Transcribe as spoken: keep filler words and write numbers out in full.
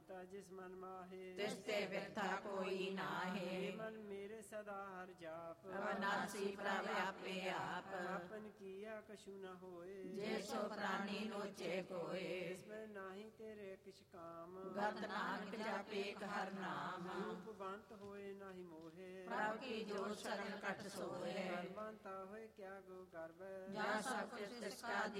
ਚਿੰਤਾ ਜਿਸ ਮਨ ਮਾਹੇ, ਤਿਸ ਤੇ ਬਿਰਥਾ ਕੋਈ ਨਾਹੇ। ਮਨ ਮੇਰੇ ਸਦਾ ਹਰ ਜਾਪ, ਅਵਨਾਸੀ ਪ੍ਰਭ ਆਪੇ ਆਪ। ਆਪਨ ਕੀਆ ਕਛੂ ਨ ਹੋਏ, ਜੇ ਸੋ ਪ੍ਰਾਣੀ ਲੋਚੇ ਕੋਏ। ਇਸ ਮੈਂ ਨਾਹੀ ਤੇਰੇ ਕਿਛ ਕਾਮ, ਗਤ ਨਾਨਕ ਜਪੇ ਹਰ ਨਾਮ। ਰੂਪ ਬੰਤ ਹੋਏ ਨਾਹੀ ਮੋਹੇ, ਪ੍ਰਭ ਕੀ ਜੋਤ ਸਰਣ ਕਟ ਸੋਏ। ਬੰਤਾ ਹੋਏ ਕਿਆ ਗੋ ਗਰਬ, ਜਾ ਸਭ ਕੁਛ ਤਿਸ ਕਾ